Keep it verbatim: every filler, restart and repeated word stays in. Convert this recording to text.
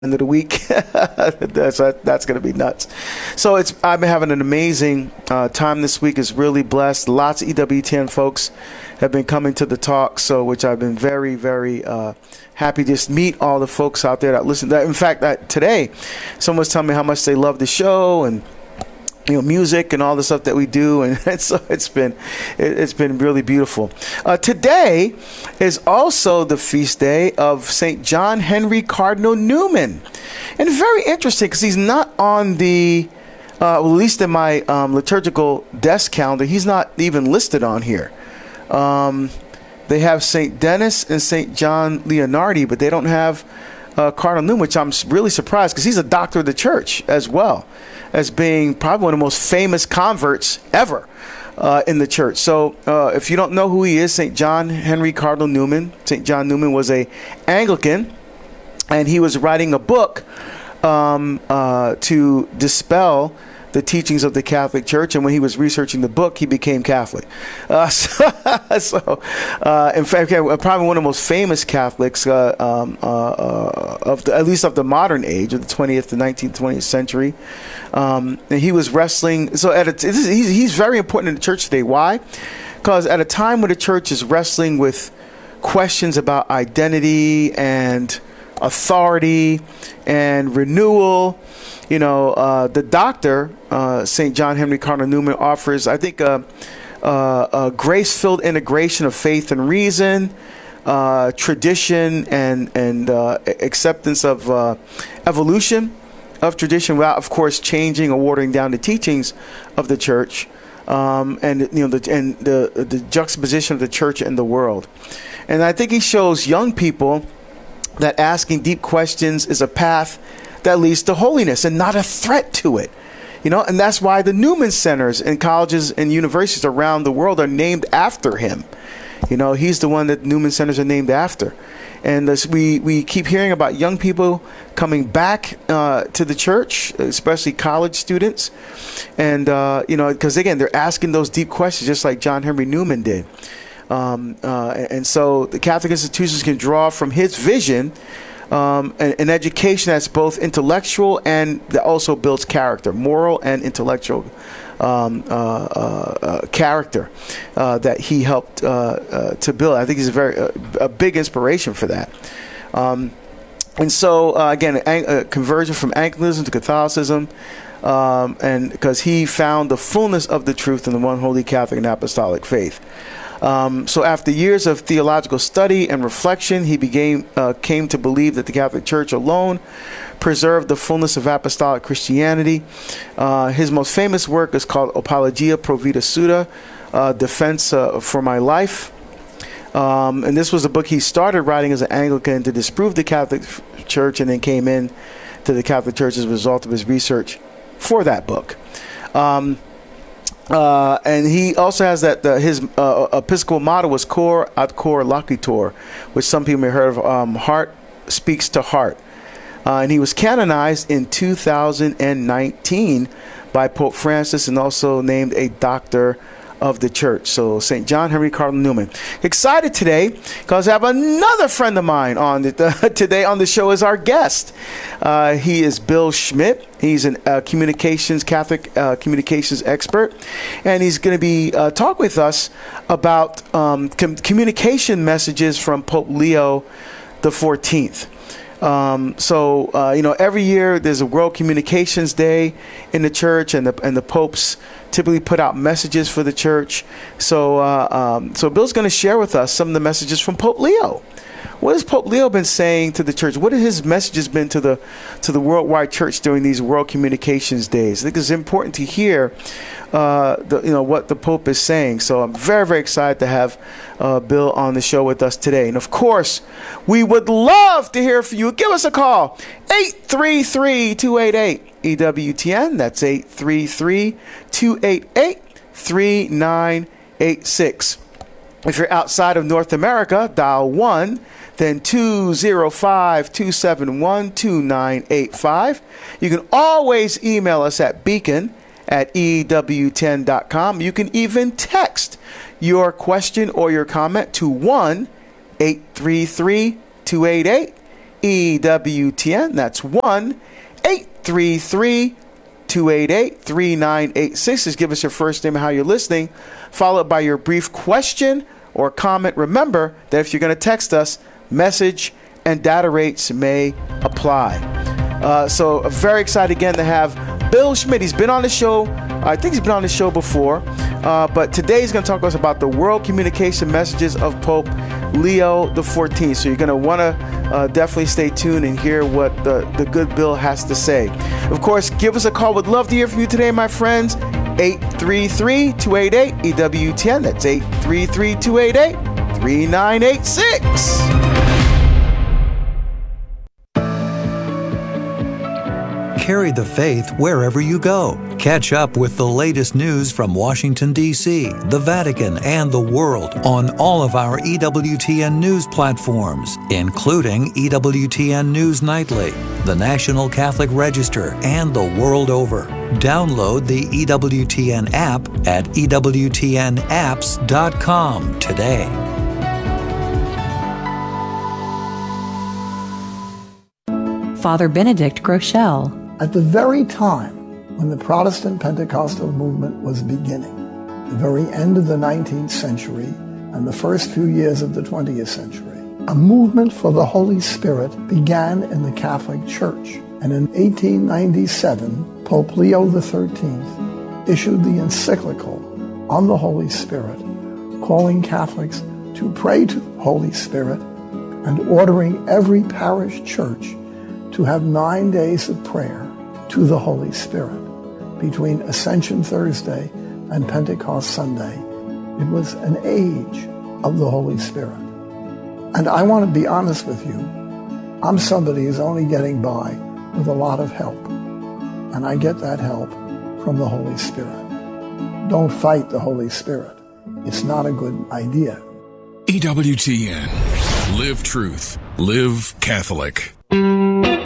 end of the week. that's that's going to be nuts. So it's I've been having an amazing uh, time this week. It's really blessed. Lots of E W T N folks have been coming to the talk, so which I've been very very uh, happy to just meet all the folks out there that listen. That in fact, that today, someone was telling me how much they love the show and, you know, music and all the stuff that we do, and so it's been it, it's been really beautiful. Uh, today is also the feast day of Saint John Henry Cardinal Newman, and very interesting because he's not on the uh, well, at least in my um, liturgical desk calendar, he's not even listed on here. Um, they have Saint Denis and Saint John Leonardi, but they don't have uh, Cardinal Newman, which I'm really surprised because he's a doctor of the church as well as being probably one of the most famous converts ever uh, in the church. So uh, if you don't know who he is, Saint John Henry Cardinal Newman, Saint John Newman was a Anglican, and he was writing a book um, uh, to dispel the teachings of the Catholic Church, and when he was researching the book, he became Catholic. Uh, so, so uh, in fact, probably one of the most famous Catholics, uh, um, uh, uh, of the, at least of the modern age, of the twentieth to nineteenth, twentieth century. Um, and he was wrestling. So at a, he's, he's very important in the church today. Why? Because at a time when the church is wrestling with questions about identity and authority and renewal, you know, uh, the doctor, uh, Saint John Henry Cardinal Newman, offers, I think, a, a, a grace-filled integration of faith and reason, uh, tradition, and and uh, acceptance of uh, evolution of tradition, without, of course, changing or watering down the teachings of the church, um, and you know, the and the the juxtaposition of the church and the world. And I think he shows young people that asking deep questions is a path that leads to holiness and not a threat to it. You know, and that's why the Newman Centers in colleges and universities around the world are named after him. You know, he's the one that Newman Centers are named after. And this, we, we keep hearing about young people coming back uh, to the church, especially college students. And, uh, you know, because, again, they're asking those deep questions just like John Henry Newman did. Um, uh, and so the Catholic institutions can draw from his vision Um, an, an education that's both intellectual and that also builds character, moral and intellectual um, uh, uh, uh, character uh, that he helped uh, uh, to build. I think he's a very uh, a big inspiration for that. Um, and so uh, again, a, a conversion from Anglicanism to Catholicism, um, and because he found the fullness of the truth in the one holy Catholic and Apostolic faith. Um, so after years of theological study and reflection, he became, uh, came to believe that the Catholic Church alone preserved the fullness of apostolic Christianity. Uh, his most famous work is called Apologia Pro Vita Suda, uh, Defense uh, for My Life. Um, and this was a book he started writing as an Anglican to disprove the Catholic Church, and then came in to the Catholic Church as a result of his research for that book. Um, Uh, and he also has that uh, his uh, Episcopal motto was Cor ad Cor Loquitur, which some people may have heard of. Um, heart speaks to heart. Uh, and he was canonized in two thousand nineteen by Pope Francis, and also named a doctor of the church. So Saint John Henry Cardinal Newman. Excited today because I have another friend of mine on the, uh, today on the show as our guest. Uh, he is Bill Schmidt. He's a uh, communications, Catholic uh, communications expert, and he's going to be uh, talk with us about um, com- communication messages from Pope Leo the fourteenth. Um, so, uh, you know, every year there's a World Communications Day in the church, and the and the popes typically put out messages for the church. So, uh, um, so Bill's going to share with us some of the messages from Pope Leo. What has Pope Leo been saying to the church? What have his messages been to the to the worldwide church during these World Communications Days? I think it's important to hear, uh, the, you know, what the Pope is saying. So I'm very, very excited to have uh, Bill on the show with us today. And of course, we would love to hear from you. Give us a call, eight three three, two eight eight, E W T N. That's eight three three, two eight eight, three nine eight six. If you're outside of North America, dial one, then two zero five, two seven one, two nine eight five. You can always email us at beacon at E W ten dot com. You can even text your question or your comment to one eight three three, two eight eight, E W T N. That's one eight three three, two eight eight, three nine eight six. Just give us your first name and how you're listening, followed by your brief question or comment. Remember that if you're going to text us, message and data rates may apply. Uh, so very excited again to have Bill Schmidt. He's been on the show. I think he's been on the show before, uh, but today he's going to talk to us about the world communication messages of Pope Leo the fourteenth. So you're going to want to uh, definitely stay tuned and hear what the, the good Bill has to say. Of course, give us a call. Would love to hear from you today, my friends. eight three three, two eight eight, E W T N. That's eight three three, two eight eight, three nine eight six. Carry the faith wherever you go. Catch up with the latest news from Washington, D C, the Vatican, and the world on all of our E W T N news platforms, including E W T N News Nightly, the National Catholic Register, and the world over. Download the E W T N app at E W T N apps dot com today. Father Benedict Groeschel. At the very time when the Protestant Pentecostal movement was beginning, the very end of the nineteenth century and the first few years of the twentieth century, a movement for the Holy Spirit began in the Catholic Church. And in eighteen ninety-seven, Pope Leo the thirteenth issued the encyclical on the Holy Spirit, calling Catholics to pray to the Holy Spirit and ordering every parish church to have nine days of prayer to the Holy Spirit. Between Ascension Thursday and Pentecost Sunday, it was an age of the Holy Spirit. And I want to be honest with you, I'm somebody who's only getting by with a lot of help. And I get that help from the Holy Spirit. Don't fight the Holy Spirit. It's not a good idea. E W T N. Live truth. Live Catholic.